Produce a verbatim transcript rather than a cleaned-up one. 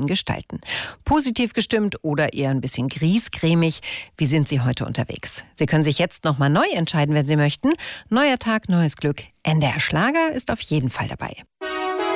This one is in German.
ihn gestalten. Positiv gestimmt oder eher ein bisschen griesgrämig? Wie sind Sie heute unterwegs? Sie können sich jetzt nochmal neu entscheiden, wenn Sie möchten. Neuer Tag, neues Glück. N D R Schlager ist auf jeden Fall dabei.